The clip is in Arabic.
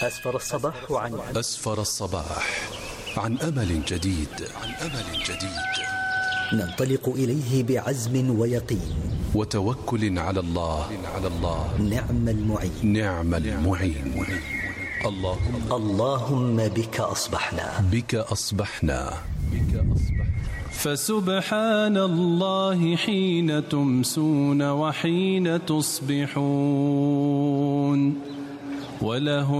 أسفر الصباح عن أمل جديد. ننطلق إليه بعزم ويقين وتوكل على الله. نعم المعين. اللهم بك أصبحنا. فسبحان الله حين تمسون وحين تصبحون، وله